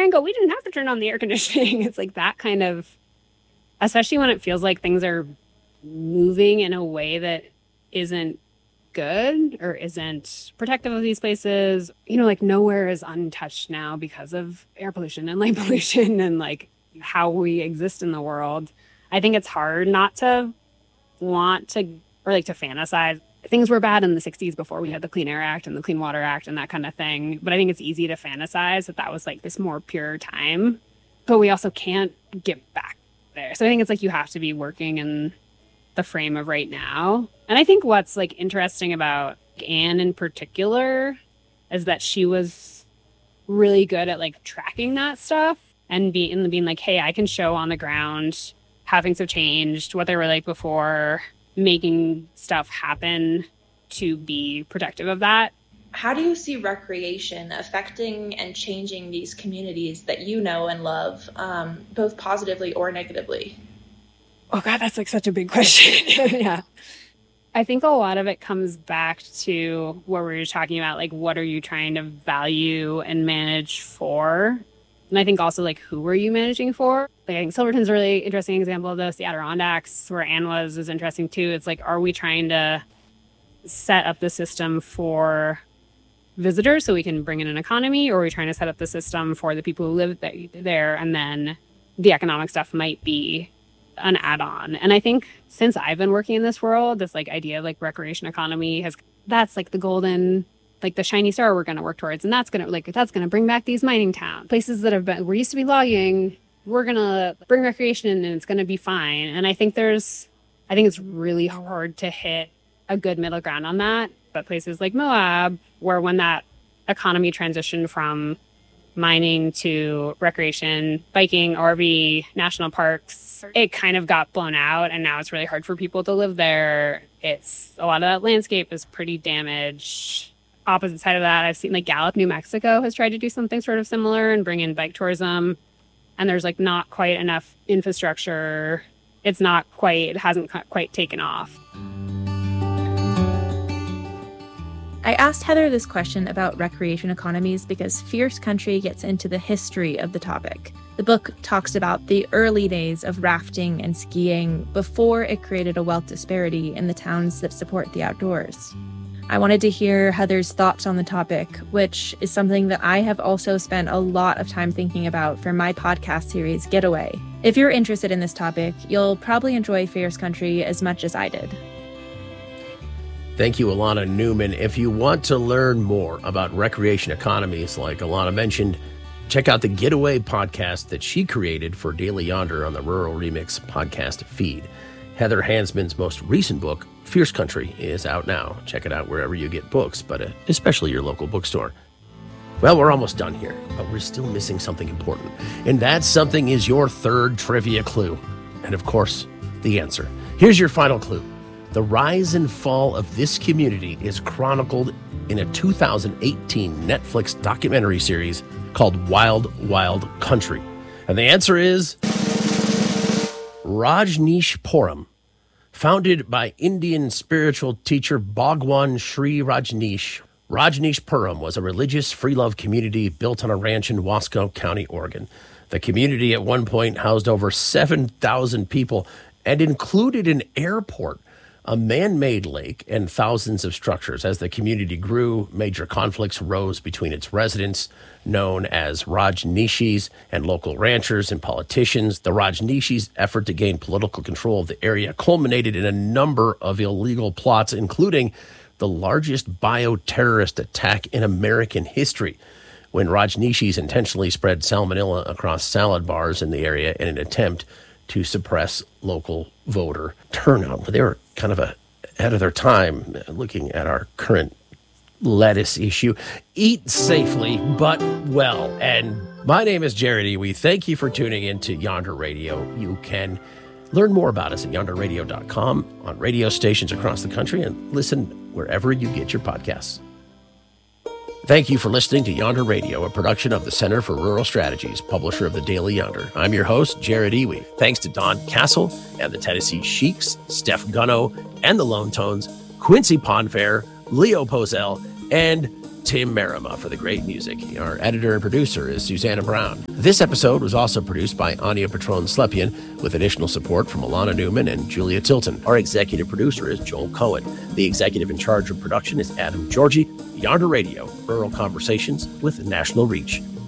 and go, we didn't have to turn on the air conditioning. It's like that kind of, especially when it feels like things are moving in a way that isn't good or isn't protective of these places. Like nowhere is untouched now because of air pollution and light pollution and like how we exist in the world. I think it's hard not to want to, or like to fantasize. Things were bad in the 60s before we had the Clean Air Act and the Clean Water Act and that kind of thing. But I think it's easy to fantasize that was like this more pure time. But we also can't get back there. So I think it's like you have to be working in the frame of right now. And I think what's like interesting about Anne in particular is that she was really good at like tracking that stuff and being like, hey, I can show on the ground how things have changed, what they were like before, making stuff happen to be protective of that. How do you see recreation affecting and changing these communities that you know and love, both positively or negatively? Oh God, that's like such a big question. Yeah. I think a lot of it comes back to what we were talking about, like what are you trying to value and manage for? And I think also like who are you managing for? Like I think Silverton's a really interesting example of this. The Adirondacks, where Anne was, is interesting too. It's like, are we trying to set up the system for visitors so we can bring in an economy, or are we trying to set up the system for the people who live there, and then the economic stuff might be an add-on? And I think since I've been working in this world, this like idea of like recreation economy that's like the golden, like the shiny star we're going to work towards. And that's going to bring back these mining towns, places that were used to be logging. We're going to bring recreation in and it's going to be fine. And I think it's really hard to hit a good middle ground on that. But places like Moab, where when that economy transitioned from mining to recreation, biking, RV, national parks, it kind of got blown out, and now it's really hard for people to live there. It's a lot of that landscape is pretty damaged. Opposite side of that, I've seen like Gallup, New Mexico has tried to do something sort of similar and bring in bike tourism, and there's like not quite enough infrastructure. It hasn't quite taken off. I asked Heather this question about recreation economies because Fierce Country gets into the history of the topic. The book talks about the early days of rafting and skiing before it created a wealth disparity in the towns that support the outdoors. I wanted to hear Heather's thoughts on the topic, which is something that I have also spent a lot of time thinking about for my podcast series, Getaway. If you're interested in this topic, you'll probably enjoy Fierce Country as much as I did. Thank you, Alana Newman. If you want to learn more about recreation economies, like Alana mentioned, check out the Getaway podcast that she created for Daily Yonder on the Rural Remix podcast feed. Heather Hansman's most recent book, Fierce Country, is out now. Check it out wherever you get books, but especially your local bookstore. Well, we're almost done here, but we're still missing something important. And that something is your third trivia clue. And of course, the answer. Here's your final clue. The rise and fall of this community is chronicled in a 2018 Netflix documentary series called Wild Wild Country. And the answer is Rajneeshpuram. Founded by Indian spiritual teacher Bhagwan Sri Rajneesh, Rajneeshpuram was a religious free-love community built on a ranch in Wasco County, Oregon. The community at one point housed over 7,000 people and included an airport, a man-made lake, and thousands of structures. As the community grew, major conflicts arose between its residents, known as Rajneeshis, and local ranchers and politicians. The Rajneeshis' effort to gain political control of the area culminated in a number of illegal plots, including the largest bioterrorist attack in American history, when Rajneeshis intentionally spread salmonella across salad bars in the area in an attempt to suppress local voter turnout. They were kind of ahead of their time looking at our current lettuce issue. Eat safely, but well. And my name is Jared Iwi. Thank you for tuning in to Yonder Radio. You can learn more about us at yonderradio.com, on radio stations across the country, and listen wherever you get your podcasts. Thank you for listening to Yonder Radio, a production of the Center for Rural Strategies, publisher of the Daily Yonder. I'm your host, Jared Iwi. Thanks to Don Castle and the Tennessee Sheiks, Steph Gunno and the Lone Tones, Quincy Ponfair, Leo Pozell, and Tim Merima for the great music. Our editor and producer is Susanna Brown. This episode was also produced by Anya Patron-Slepian with additional support from Alana Newman and Julia Tilton. Our executive producer is Joel Cohen. The executive in charge of production is Adam Georgie. Yonder Radio, Rural Conversations with National Reach.